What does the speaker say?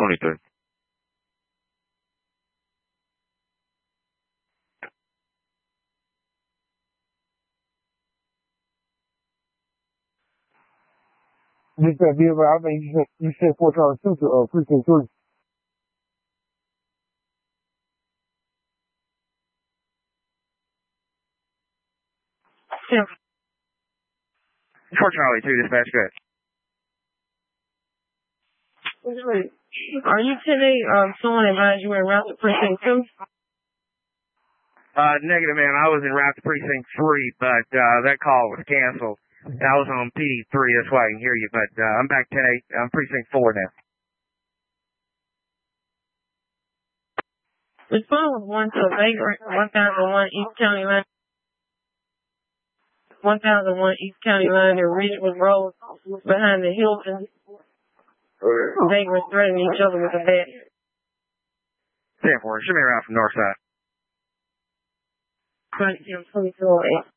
23. This that vehicle, I think you said Fort Charles Central, precinct 3. Yeah. Fort Charlie 2, dispatch, good. Are you today, someone advised you were around the precinct 2? Negative, man. I was in route to precinct 3, but, that call was canceled. I was on PD 3, that's why I can hear you, but, I'm back 10-8, I'm precinct 4 now. Respond with 1 to Vagrant, 1001 East County Line. 1001 East County Line and Ridgewood Road behind the Hilton. Vagrant threatening each other with a bat. 10-4, show me around from north side. 24.